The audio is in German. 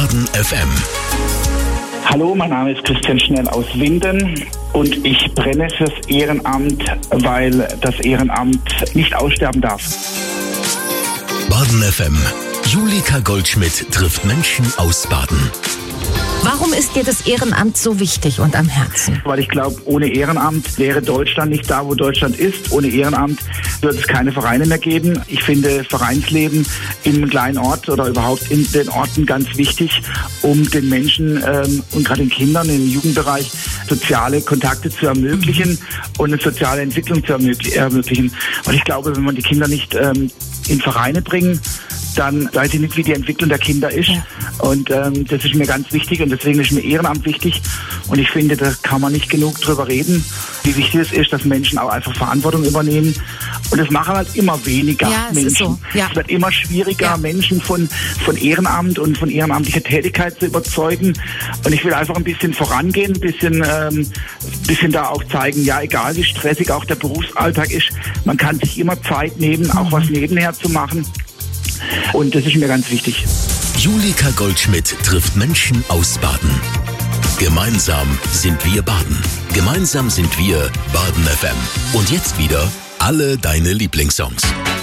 Baden FM. Hallo, mein Name ist Christian Schnell aus Winden und ich brenne fürs Ehrenamt, weil das Ehrenamt nicht aussterben darf. Baden FM. Julika Goldschmidt trifft Menschen aus Baden. Warum ist dir das Ehrenamt so wichtig und am Herzen? Weil ich glaube, ohne Ehrenamt wäre Deutschland nicht da, wo Deutschland ist. Ohne Ehrenamt wird es keine Vereine mehr geben. Ich finde Vereinsleben in einem kleinen Ort oder überhaupt in den Orten ganz wichtig, um den Menschen und gerade den Kindern im Jugendbereich soziale Kontakte zu ermöglichen und eine soziale Entwicklung zu ermöglichen. Und ich glaube, wenn man die Kinder nicht in Vereine bringen, dann weiß ich nicht, wie die Entwicklung der Kinder ist. Ja. Und das ist mir ganz wichtig und deswegen ist mir Ehrenamt wichtig. Und ich finde, da kann man nicht genug drüber reden, wie wichtig es ist, dass Menschen auch einfach Verantwortung übernehmen. Und das machen halt immer weniger Menschen. Ist so. Ja. Es wird immer schwieriger, Menschen von Ehrenamt und von ehrenamtlicher Tätigkeit zu überzeugen. Und ich will einfach ein bisschen vorangehen, ein bisschen da auch zeigen, ja, egal wie stressig auch der Berufsalltag ist, man kann sich immer Zeit nehmen, auch was nebenher zu machen. Und das ist mir ganz wichtig. Julika Goldschmidt trifft Menschen aus Baden. Gemeinsam sind wir Baden. Gemeinsam sind wir Baden FM. Und jetzt wieder alle deine Lieblingssongs.